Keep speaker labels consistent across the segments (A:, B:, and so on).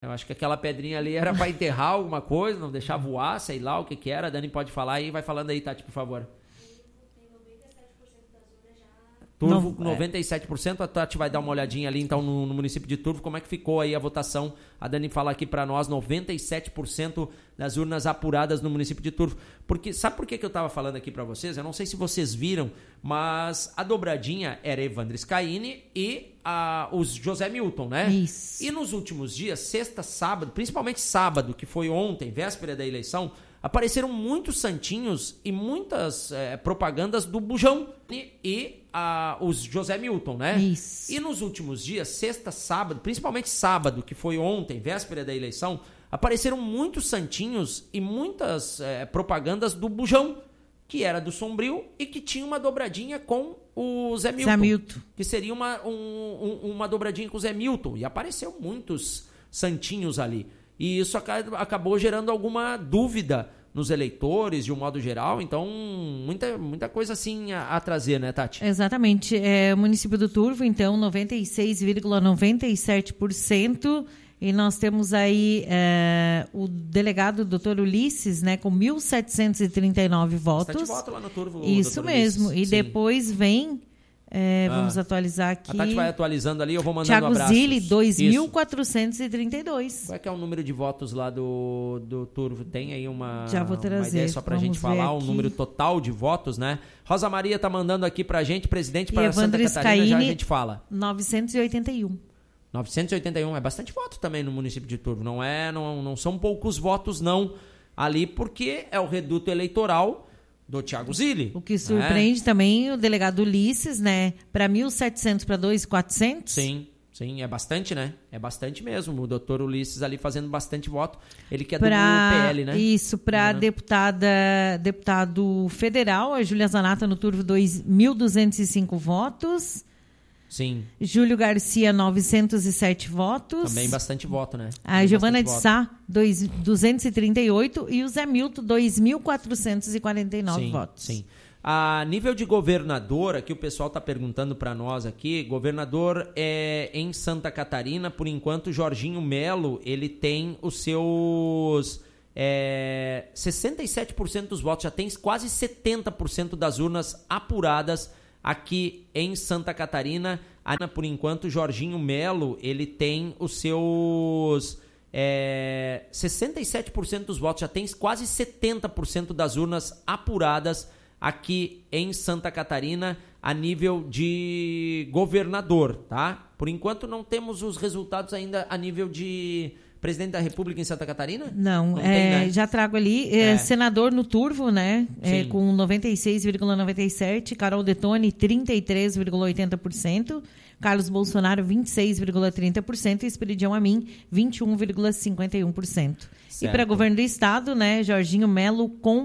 A: Eu acho que aquela pedrinha ali era para enterrar alguma coisa, não deixar voar, sei lá o que era. A Dani pode falar aí, vai falando aí, Tati, por favor. Turvo, 97%. A Tati vai dar uma olhadinha ali, então, no município de Turvo, como é que ficou aí a votação. A Dani fala aqui para nós, 97% das urnas apuradas no município de Turvo. Porque, sabe por que eu tava falando aqui para vocês? Eu não sei se vocês viram, mas a dobradinha era Evandro Scaini e os José Milton, né?
B: Isso.
A: E nos últimos dias, sexta, sábado, principalmente sábado, que foi ontem, véspera da eleição, apareceram muitos santinhos e muitas propagandas do Bujão e os José Milton, né?
B: Isso.
A: E nos últimos dias, sexta, sábado, principalmente sábado, que foi ontem, véspera da eleição, apareceram muitos santinhos e muitas propagandas do Bujão, que era do Sombrio e que tinha uma dobradinha com o Zé Milton. Que seria uma dobradinha com o Zé Milton. E apareceu muitos santinhos ali. E isso acabou gerando alguma dúvida nos eleitores, de um modo geral. Então, muita coisa assim a trazer, né, Tati?
B: Exatamente. O município do Turvo, então, 96,97%. E nós temos aí o delegado, doutor Ulisses, né, com 1.739 votos.
A: Bastante voto lá no Turvo.
B: Isso mesmo.
A: Ulisses.
B: E
A: Sim.
B: Depois vem... vamos atualizar aqui.
A: A Tati vai atualizando ali, eu vou mandando
B: Thiago
A: abraços.
B: Zilli, 2.432.
A: Qual é que é o número de votos lá do Turvo? Tem aí uma
B: ideia
A: só pra gente falar, o número total de votos, né? Rosa Maria tá mandando aqui pra gente, presidente para Santa Catarina, já a gente fala.
B: 981.
A: 981, é bastante voto também no município de Turvo, não são poucos votos não, ali porque é o reduto eleitoral do Thiago Zilli.
B: O que surpreende também o delegado Ulisses, né? Para 1.700 para 2.400?
A: Sim, é bastante, né? É bastante mesmo. O doutor Ulisses ali fazendo bastante voto. Ele que é do PL, né?
B: Isso, para deputado federal, a Júlia Zanata no Turvo, 2.205 votos.
A: Sim.
B: Júlio Garcia, 907 votos.
A: Também bastante voto, né?
B: A Giovana de Sá, 238. E o Zé Milton, 2.449 votos.
A: Sim. A nível de governador, aqui o pessoal está perguntando para nós aqui, governador em Santa Catarina, por enquanto, Jorginho Melo, ele tem os seus 67% dos votos, já tem quase 70% das urnas apuradas aqui em Santa Catarina. Por enquanto, Jorginho Melo, ele tem os seus 67% dos votos, já tem quase 70% das urnas apuradas aqui em Santa Catarina a nível de governador, tá? Por enquanto não temos os resultados ainda a nível de presidente da República em Santa Catarina?
B: Não tem, né? Já trago ali. Senador no Turvo, né? Com 96,97%. Carol Detone, 33,80%. Carlos Bolsonaro, 26,30%. E Esperidião Amin, 21,51%. E para governo do estado, né? Jorginho Melo com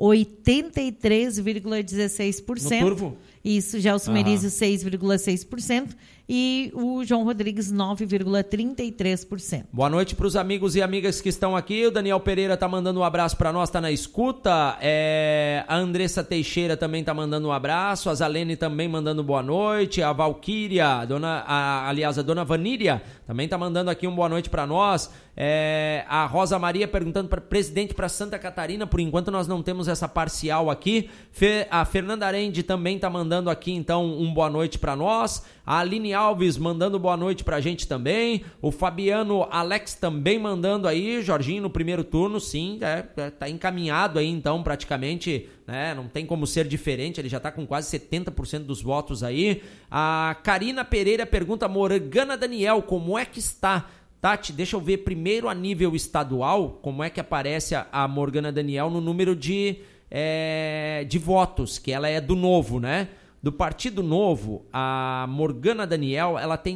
B: 83,16%.
A: No Turvo?
B: Isso, Gelson Merizio, 6,6%. E o João Rodrigues, 9,33%.
A: Boa noite para os amigos e amigas que estão aqui. O Daniel Pereira tá mandando um abraço para nós, tá na escuta. A Andressa Teixeira também tá mandando um abraço. A Zalene também mandando boa noite. A Valquíria, a dona Vaníria também tá mandando aqui um boa noite para nós. A Rosa Maria perguntando para presidente para Santa Catarina. Por enquanto nós não temos essa parcial aqui. A Fernanda Arende também tá mandando aqui então um boa noite para nós. A Aline Alves mandando boa noite pra gente também. O Fabiano Alex também mandando aí. Jorginho no primeiro turno, sim, tá encaminhado aí então praticamente, né? Não tem como ser diferente, ele já tá com quase 70% dos votos aí. A Karina Pereira pergunta, Morgana Daniel, como é que está? Tati, deixa eu ver primeiro a nível estadual, como é que aparece a Morgana Daniel no número de votos, que ela é do Novo, né? Do Partido Novo, a Morgana Daniel, ela tem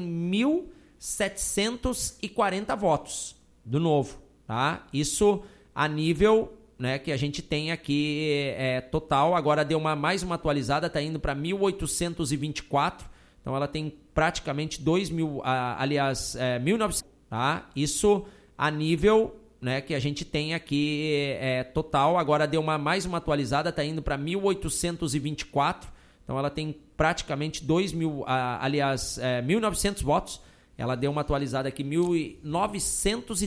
A: 1.740 votos do Novo, tá? Isso a nível, né, que a gente tem aqui total. Agora deu mais uma atualizada, tá indo para 1.824. Então ela tem praticamente 1.900, tá? Isso a nível, né, que a gente tem aqui total. Agora deu mais uma atualizada, tá indo para 1.824. Então ela tem praticamente 1.900 votos. Ela deu uma atualizada aqui, 1.930.